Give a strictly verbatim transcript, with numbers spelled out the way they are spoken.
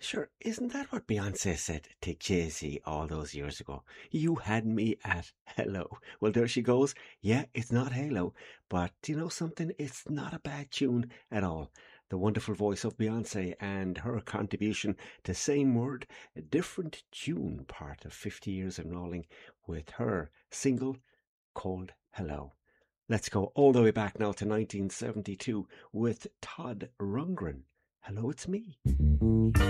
Sure, isn't that what Beyonce said to Jay-Z all those years ago? You had me at hello. Well, there she goes. Yeah, it's not Halo, but you know something? It's not a bad tune at all. The wonderful voice of Beyonce and her contribution to Same Word, a different tune part of fifty years of knowing with her single called Hello. Let's go all the way back now to nineteen seventy-two with Todd Rundgren. Hello, it's me.